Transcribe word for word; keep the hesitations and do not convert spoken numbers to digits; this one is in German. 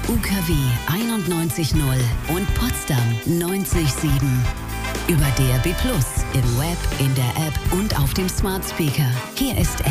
U K W einundneunzig null und Potsdam neunzig sieben. Über D A B Plus, im Web, in der App und auf dem Smart Speaker. Hier ist